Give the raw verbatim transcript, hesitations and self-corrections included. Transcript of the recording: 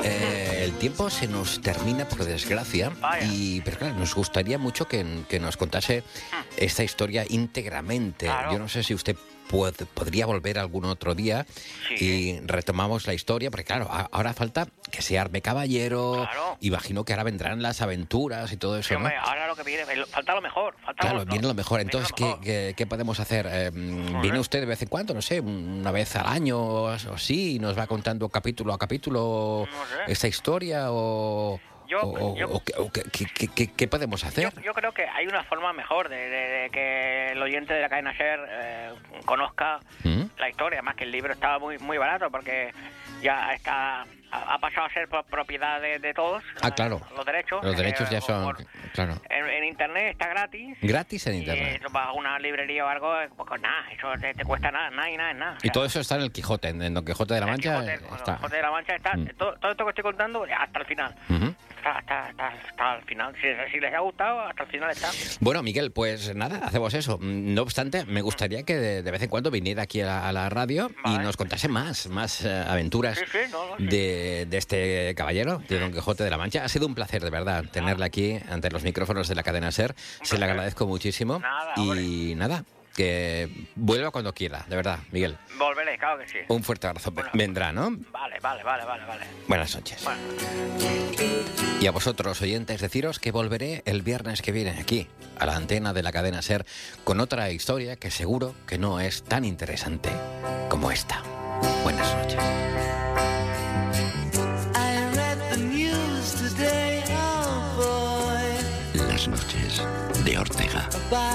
Eh, el tiempo se nos termina, por desgracia, y pero claro, nos gustaría mucho que, que nos contase esta historia íntegramente. Claro. Yo no sé si usted puede, podría volver algún otro día Sí. y retomamos la historia, porque claro, a- ahora falta que se arme caballero, Claro. imagino que ahora vendrán las aventuras y todo eso, Sí, ¿no? hombre, ahora lo que viene, lo- falta lo mejor. Falta Claro, lo, viene lo mejor. viene lo Entonces, ¿qué, mejor. qué, qué podemos hacer? Eh, ¿Viene usted de vez en cuando? No sé, una vez al año o así, y nos va contando capítulo a capítulo No sé. esta historia o... Yo- o- o- yo- o qué- o qué, qué- qué- qué- qué podemos hacer? Yo, yo creo que hay una forma mejor de, de- de que el oyente de la cadena SER eh, conozca ¿Mm? la historia, más que el libro estaba muy muy barato porque ya está ha, ha pasado a ser pro- propiedad de, de todos. Ah, eh, claro. Los derechos. Los derechos eh, ya o son... por- Claro. en, en internet está gratis. Gratis en Y internet. tú vas a una librería o algo, eh, pues nada, eso te, te cuesta nada, nada y nada, nada. O Y sea, todo eso está en el Quijote, en, en Don Quijote de la el Mancha. Quijote, eh, el está. Quijote de la Mancha está, Mm. todo, todo esto que estoy contando hasta el final. Ujú. Está, está, está, está al final. Si, si les ha gustado, hasta el final está. Bueno, Miguel, pues nada, hacemos eso. No obstante, me gustaría que de, de vez en cuando viniera aquí a la, a la radio y Vale. nos contase más, más eh, aventuras Sí, sí, no, no, sí. de, de este caballero, de Don Quijote de la Mancha. Ha sido un placer, de verdad, tenerle aquí ante los micrófonos de la cadena SER. Se le placer. agradezco muchísimo. Nada, y nada, que vuelva cuando quiera, de verdad, Miguel. Volveré, claro que sí. Un fuerte abrazo. Bueno. Vendrá, ¿no? Vale, vale, vale, vale, vale. Buenas noches. Bueno, Y a vosotros, oyentes, deciros que volveré el viernes que viene aquí, a la antena de la cadena SER, con otra historia que seguro que no es tan interesante como esta. Buenas noches. I read the news today, oh boy, Las noches de Ortega. about